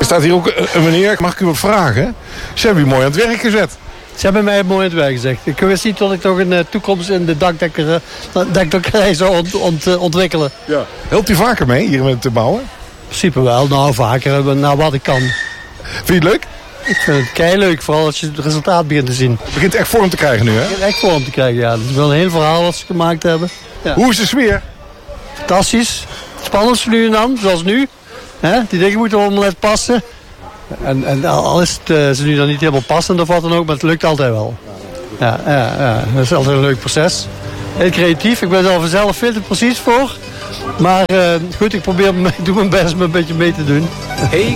staat hier ook een meneer, mag ik u wat vragen? Ze hebben u mooi aan het werk gezet. Ze hebben mij mooi aan het werk gezegd. Ik wist niet dat ik toch een toekomst in de dakdekkerij zou ontwikkelen. Ja. Helpt u vaker mee hier met te bouwen? In principe wel. Nou, vaker. Nou, wat ik kan. Vind je het leuk? Ik vind het keileuk, vooral als je het resultaat begint te zien. Het begint echt vorm te krijgen nu, hè? Het begint echt vorm te krijgen, ja. Het is wel een heel verhaal wat ze gemaakt hebben. Ja. Hoe is de sfeer? Fantastisch. Spannend nu en dan, zoals nu. Die dingen moeten allemaal net passen. En al is het ze nu dan niet helemaal passend of wat dan ook, maar het lukt altijd wel. Ja. Dat is altijd een leuk proces. Heel creatief. Ik ben er vanzelf veel te precies voor. Maar goed, ik doe mijn best om een beetje mee te doen. Hey